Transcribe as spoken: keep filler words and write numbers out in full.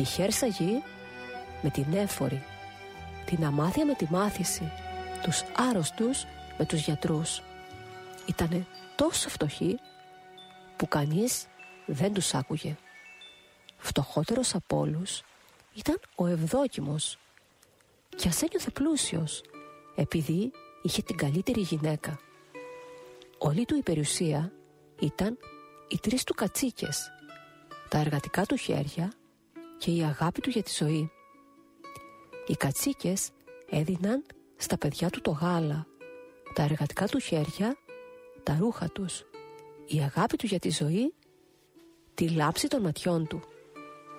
τη χέρσαγη με την έφορη, την αμάθεια με τη μάθηση, τους άρρωστους με τους γιατρούς. Ήτανε τόσο φτωχοί που κανείς δεν τους άκουγε. Φτωχότερος από όλους ήταν ο Ευδόκιμος, κι ας ένιωθε πλούσιος επειδή είχε την καλύτερη γυναίκα. Όλη του η περιουσία ήταν οι τρεις του κατσίκες, τα εργατικά του χέρια και η αγάπη του για τη ζωή. Οι κατσίκες έδιναν στα παιδιά του το γάλα, τα εργατικά του χέρια τα ρούχα τους, η αγάπη του για τη ζωή τη λάψη των ματιών του.